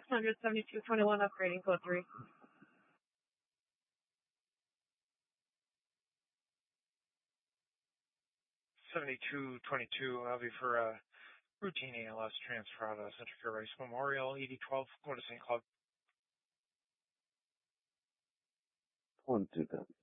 600 7221 upgrading code 3. 7222, I'll be for a routine ALS transfer out of Central Care Rice Memorial, ED12, go to St. Cloud. 1 2 10.